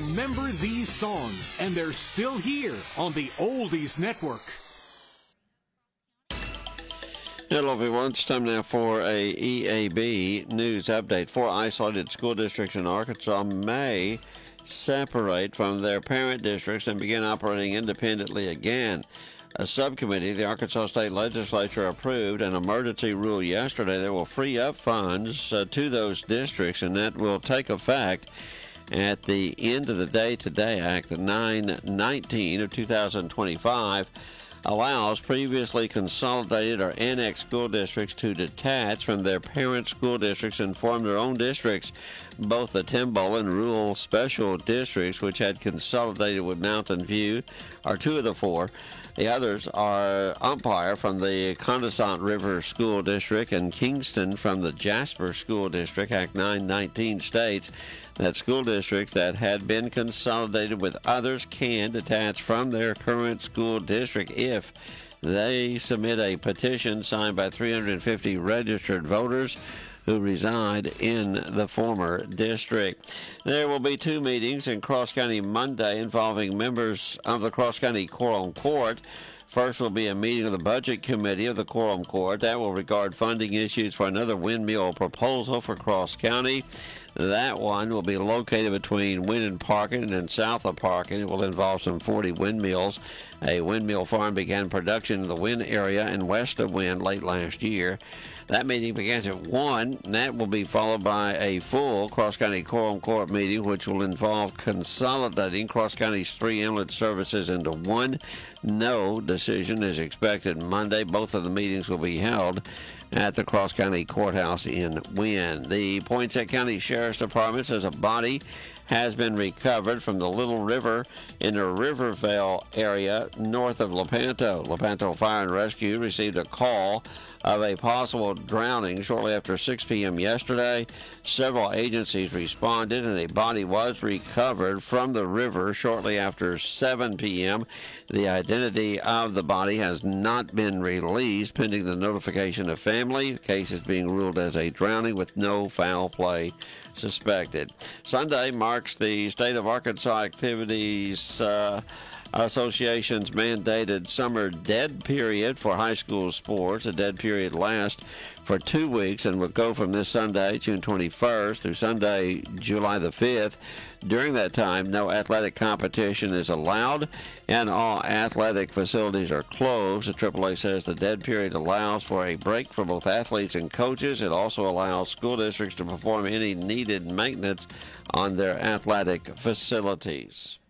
remember these songs, and they're still here on the Oldies Network. Hello, everyone. It's time now for a EAB news update. 4 isolated school districts in Arkansas may separate from their parent districts and begin operating independently again. A subcommittee of the Arkansas State Legislature approved an emergency rule yesterday that will free up funds to those districts, and that will take effect at the end of the Day Today Act. 919 of 2025 allows previously consolidated or annexed school districts to detach from their parent school districts and form their own districts. Both the Timball and Rural Special Districts, which had consolidated with Mountain View, are 2 of the 4. The others are Umpire from the Condescent River School District and Kingston from the Jasper School District. Act 919 states that school districts that had been consolidated with others can detach from their current school district if they submit a petition signed by 350 registered voters who reside in the former district. There will be 2 meetings in Cross County Monday involving members of the Cross County Quorum Court. First will be a meeting of the Budget Committee of the Quorum Court. That will regard funding issues for another windmill proposal for Cross County. That one will be located between Wynn and Parkin and south of Parkin. It will involve some 40 windmills. A windmill farm began production in the Wynn area and west of Wynn late last year. That meeting begins at 1, and that will be followed by a full Cross County Quorum Court meeting, which will involve consolidating Cross County's 3 inlet services into one. No decision is expected Monday. Both of the meetings will be held at the Cross County Courthouse in Wynn. The Poinsett County Sheriff's Department says a body has been recovered from the Little River in the Rivervale area north of Lepanto. Lepanto Fire and Rescue received a call of a possible drowning shortly after 6 p.m. yesterday. Several agencies responded, and a body was recovered from the river shortly after 7 p.m. The identity of the body has not been released pending the notification of family. The case is being ruled as a drowning with no foul play suspected. Sunday marks the State of Arkansas Activities Association's mandated summer dead period for high school sports. The dead period lasts for 2 weeks and will go from this Sunday, June 21st, through Sunday, July the 5th. During that time, no athletic competition is allowed, and all athletic facilities are closed. The AAA says the dead period allows for a break for both athletes and coaches. It also allows school districts to perform any needed maintenance on their athletic facilities.